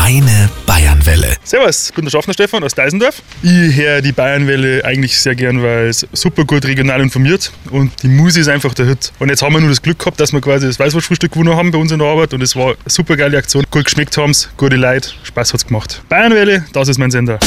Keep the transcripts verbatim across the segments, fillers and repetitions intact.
Meine Bayernwelle. Servus, ich bin der Schaffner Stefan aus Deisendorf. Ich höre die Bayernwelle eigentlich sehr gern, weil es super gut regional informiert und die Musik ist einfach der Hit. Und jetzt haben wir nur das Glück gehabt, dass wir quasi das Weißwurstfrühstück gewonnen haben bei uns in der Arbeit und es war eine super geile Aktion. Gut geschmeckt haben es, gute Leute, Spaß hat's gemacht. Bayernwelle, das ist mein Sender.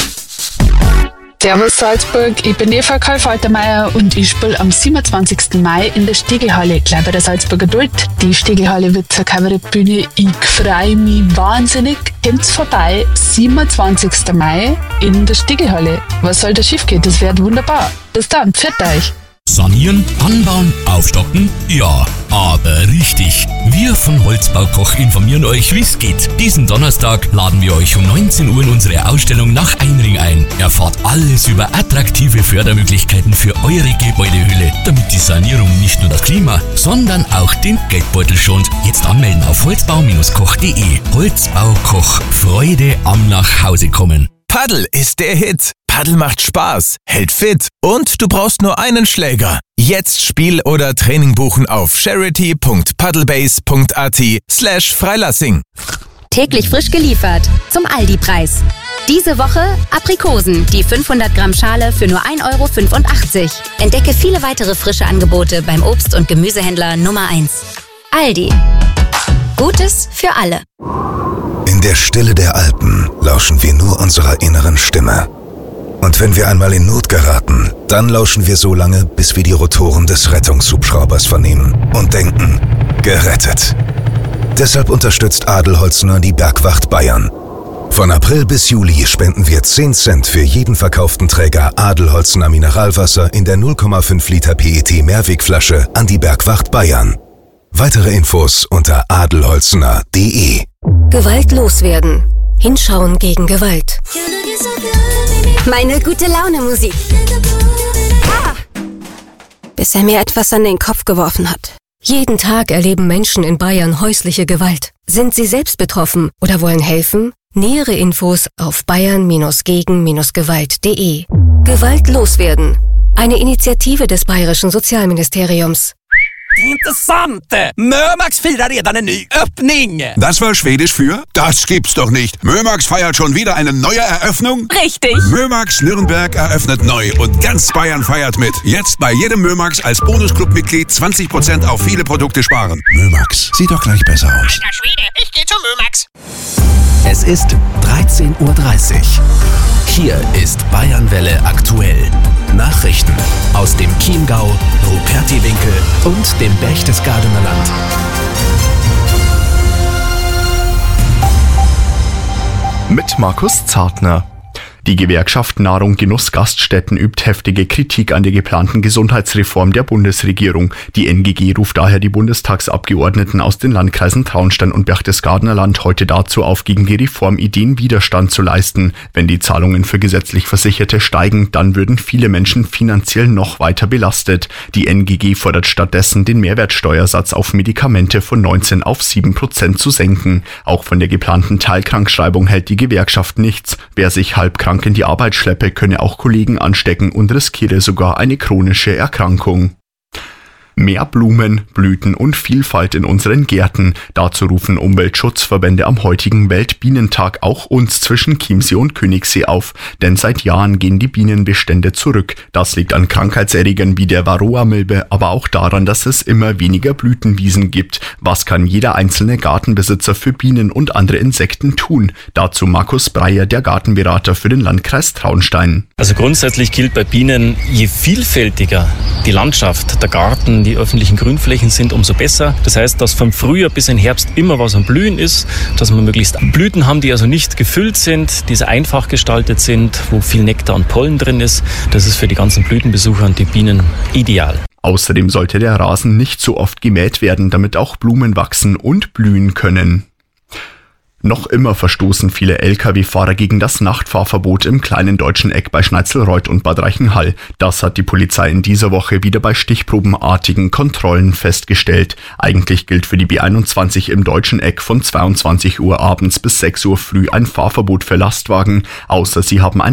Servus Salzburg, ich bin Eva Karl-Faltermeier und ich spiele am siebenundzwanzigsten Mai in der Stiegelhalle, gleich bei der Salzburger Duld. Die Stiegelhalle wird zur Kabarettbühne. Ich freue mich wahnsinnig. Kommt's vorbei, siebenundzwanzigsten Mai in der Stiegelhalle. Was soll da schief gehen? Das wird wunderbar. Bis dann, pfiat euch. Sanieren, anbauen, aufstocken? Ja, aber richtig. Wir von Holzbaukoch informieren euch, wie es geht. Diesen Donnerstag laden wir euch um neunzehn Uhr in unsere Ausstellung nach Einring ein. Erfahrt alles über attraktive Fördermöglichkeiten für eure Gebäudehülle, damit die Sanierung nicht nur das Klima, sondern auch den Geldbeutel schont. Jetzt anmelden auf holzbau koch punkt de. Holzbaukoch, Freude am Nachhausekommen. Paddel ist der Hit. Paddel macht Spaß, hält fit und du brauchst nur einen Schläger. Jetzt Spiel oder Training buchen auf charity punkt paddlebase punkt at slash Freilassing. Täglich frisch geliefert zum Aldi-Preis. Diese Woche Aprikosen, die fünfhundert Gramm Schale für nur ein Euro fünfundachtzig. Entdecke viele weitere frische Angebote beim Obst- und Gemüsehändler Nummer eins. Aldi. Gutes für alle. In der Stille der Alpen lauschen wir nur unserer inneren Stimme. Und wenn wir einmal in Not geraten, dann lauschen wir so lange, bis wir die Rotoren des Rettungshubschraubers vernehmen und denken, gerettet. Deshalb unterstützt Adelholzner die Bergwacht Bayern. Von April bis Juli spenden wir zehn Cent für jeden verkauften Träger Adelholzner Mineralwasser in der null Komma fünf Liter P E T Mehrwegflasche an die Bergwacht Bayern. Weitere Infos unter adelholzner punkt de. Gewalt loswerden. Hinschauen gegen Gewalt. Meine gute Laune Musik. Ah! Bis er mir etwas an den Kopf geworfen hat. Jeden Tag erleben Menschen in Bayern häusliche Gewalt. Sind sie selbst betroffen oder wollen helfen? Nähere Infos auf bayern gegen gewalt punkt de. Gewalt loswerden. Eine Initiative des Bayerischen Sozialministeriums. Intressante! Mörmax firar redan en ny öppning! Das war Schwedisch für? Das gibt's doch nicht. Mörmax feiert schon wieder eine neue Eröffnung? Richtig! Mörmax Nürnberg eröffnet neu und ganz Bayern feiert mit. Jetzt bei jedem Mörmax als Bonusclub-Mitglied zwanzig Prozent auf viele Produkte sparen. Mörmax, sieht doch gleich besser aus. Alter Schwede, ich geh zum Mörmax! Es ist dreizehn Uhr dreißig. Hier ist Bayernwelle aktuell. Nachrichten aus dem Chiemgau, Rupertiwinkel und dem Berchtesgadener Land. Mit Markus Zartner. Die Gewerkschaft Nahrung Genuss Gaststätten übt heftige Kritik an der geplanten Gesundheitsreform der Bundesregierung. Die N G G ruft daher die Bundestagsabgeordneten aus den Landkreisen Traunstein und Berchtesgadener Land heute dazu auf, gegen die Reformideen Widerstand zu leisten. Wenn die Zahlungen für gesetzlich Versicherte steigen, dann würden viele Menschen finanziell noch weiter belastet. Die N G G fordert stattdessen, den Mehrwertsteuersatz auf Medikamente von neunzehn auf sieben Prozent zu senken. Auch von der geplanten Teilkrankschreibung hält die Gewerkschaft nichts. Wer sich halbkrank in die Arbeit schleppe, könne auch Kollegen anstecken und riskiere sogar eine chronische Erkrankung. Mehr Blumen, Blüten und Vielfalt in unseren Gärten. Dazu rufen Umweltschutzverbände am heutigen Weltbienentag auch uns zwischen Chiemsee und Königssee auf. Denn seit Jahren gehen die Bienenbestände zurück. Das liegt an Krankheitserregern wie der Varroa-Milbe, aber auch daran, dass es immer weniger Blütenwiesen gibt. Was kann jeder einzelne Gartenbesitzer für Bienen und andere Insekten tun? Dazu Markus Breyer, der Gartenberater für den Landkreis Traunstein. Also grundsätzlich gilt bei Bienen, je vielfältiger die Landschaft, der Garten, die öffentlichen Grünflächen sind, umso besser. Das heißt, dass vom Frühjahr bis in Herbst immer was am Blühen ist, dass wir möglichst Blüten haben, die also nicht gefüllt sind, die sehr einfach gestaltet sind, wo viel Nektar und Pollen drin ist. Das ist für die ganzen Blütenbesucher und die Bienen ideal. Außerdem sollte der Rasen nicht so oft gemäht werden, damit auch Blumen wachsen und blühen können. Noch immer verstoßen viele L K W-Fahrer gegen das Nachtfahrverbot im kleinen deutschen Eck bei Schneizelreuth und Bad Reichenhall. Das hat die Polizei in dieser Woche wieder bei stichprobenartigen Kontrollen festgestellt. Eigentlich gilt für die B einundzwanzig im deutschen Eck von zweiundzwanzig Uhr abends bis sechs Uhr früh ein Fahrverbot für Lastwagen, außer sie haben eine